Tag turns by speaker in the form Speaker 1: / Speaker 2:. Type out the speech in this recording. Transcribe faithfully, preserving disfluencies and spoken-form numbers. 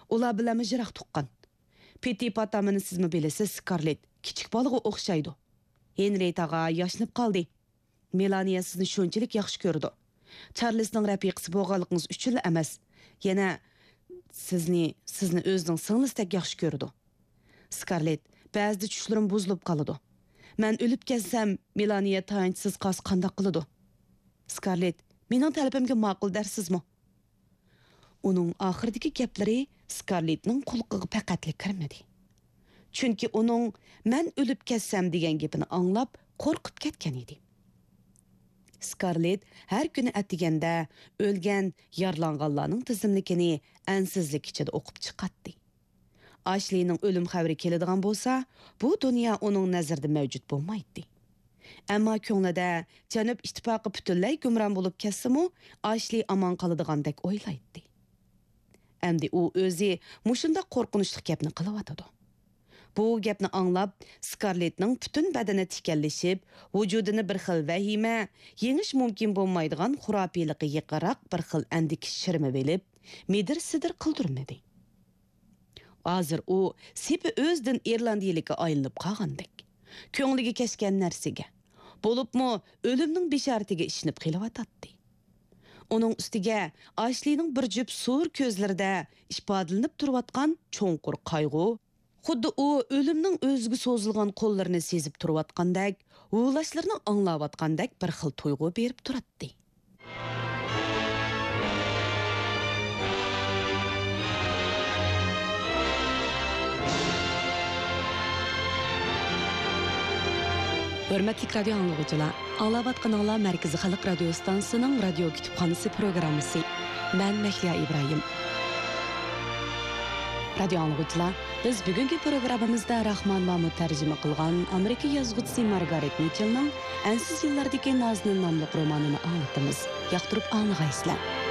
Speaker 1: Ular bilan jiroq tuqqan. Peti Patamini sizmi bilasiz, Scarlett? Kichik bolaga o'xshaydi. Henrietaga yashnib qoldi. Melania sizni shunchalik yaxshi ko'rdi. Charlesning rafiqasi bo'lganligingiz uchun emas, yana sizni sizni o'zining singlisizdek yaxshi ko'rdi. Scarlett, ba'zida tushlarim buzilib qoladi. Men o'lib ketsam, Melania tayanchsiz qas qanday qiladi? Scarlett, mening talabimga ma'qul dersizmi? Uning oxiridagi gaplari Scarlettning qulog'iga faqatlik kirmadi. Chunki uning men o'lib ketsam degan gapini anglab qo'rqib ketgan edi. Scarlett har kuni atiganda o'lgan, yaralanganlarning tizimligini ansizlik ichida o'qib chiqatdi. Ashleyning o'lim xabari keladigan bo'lsa, bu dunyo uning nazarida mavjud bo'lmaydi. Ammo ko'nglida Janub ittifoqi butunlay gumron bo'lib ketsa-mu, Ashley omon qoladigandek o'ylaydi. Endi u o'zi mushunda qo'rqinchli gapni qilyotdi. Bu gapni anglab, Scarlettning butun badani tikallashib, vujudini bir xil vahima, yengish mumkin bo'lmaydigan xurofiylikqa yiqiroq bir xil andikish shirmi bo'lib, midir-sidir qildirmadi. Hozir u sepi o'zdan irlandiyalikka aylanib qolgandek, ko'ngliga kechgan narsaga, bo'libmi o'limning beshoratiga ishinib qilyotdi. Uning ustiga Ashleyning bir jup sur ko'zlarida ifodalanib turayotgan cho'nqur qayg'u, xuddi u o'limning o'ziga so'zilgan qo'llarini sezib turayotgandek, o'ylashlarni anglayotgandek bir xil tuyg'u berib turadi. Hörmətli radio anlıqçılar, Ağlavatqanlar Mərkəzi Xalq Radio Stansiyasının radio kütüpxanası proqramısı. Mən Məhliya İbrahim. Radio anlıqçılar, biz bugünkü proqramımızda Rahman Mahmud tərcümə qılğan Amerika yazğıçısı Margaret Mitchell'ның Ensiz yıllardaki Nazının namlıq romanını anlatımız. Yaqtırıb anlığaysızlar.